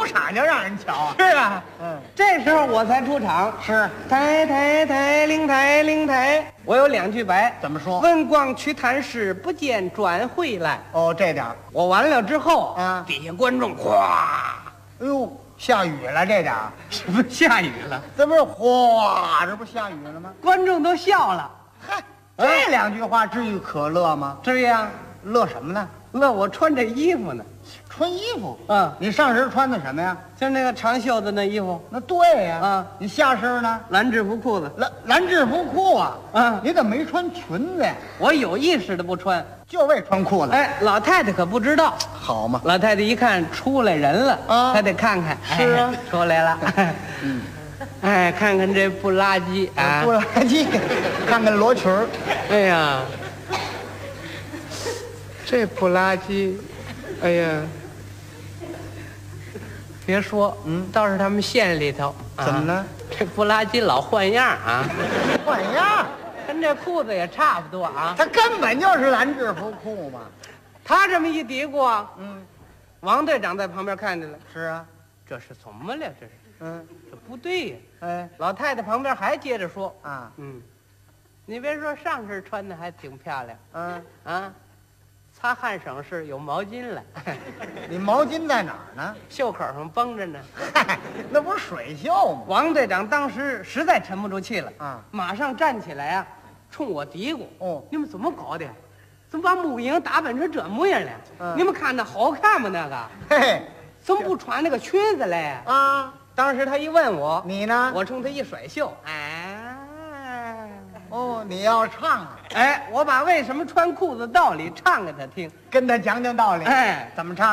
场就让人瞧啊。 是啊，这时候我才出场。 是抬抬抬，灵抬灵抬，我有2句白， 怎么说？ 问光去谈事，不见转回来。 哦，这点儿。 我完了之后啊底下观众哗， 哎呦，下雨了，这点儿。 是不是下雨了？ 这不是哗，这不下雨了吗？ 观众都笑了。 嗨，这2句话至于可乐吗？ 这样乐什么呢？ 乐我穿这衣服呢。 穿衣服。 嗯， 你上身穿的什么呀？ 就是那个长袖子那衣服， 那对呀。 啊你下身呢？ 蓝制服裤子。 蓝制服裤啊。 嗯， 你怎么没穿裙子呀？ 我有意识的不穿。 就为穿裤子。 哎，老太太可不知道。 好嘛。 老太太一看出来人了， 啊她得看看。 是啊哎出来了。 嗯， 哎，看看这不拉几啊！ 不垃圾。看看罗裙儿。 哎呀，这不拉几，哎呀，别说，倒是他们县里头， 怎么了？ 这不拉几老换样啊， 换样。 跟这裤子也差不多啊。 它根本就是蓝制服裤嘛。 他这么一嘀咕啊，王队长在旁边看见了， 是啊。 这是怎么了？这是，这不对呀。 哎。 老太太旁边还接着说啊。 你别说上身穿的还挺漂亮，擦汗省事有毛巾了。 你毛巾在哪儿呢？ 袖口上绷着呢。 嗨，那不是水袖吗？ 王队长当时实在沉不住气了啊， 马上站起来啊，冲我嘀咕：“ 哦， 你们怎么搞的？怎么把母婴打扮成这模样了？你们看那好看吗？那个， 嘿， 怎么不穿那个裙子嘞？” 啊， 当时他一问我， 你呢？ 我冲他一甩袖， 哦，你要唱啊？ 我把为什么穿裤子道理唱给他听， 跟他讲讲道理。 哎， 怎么唱？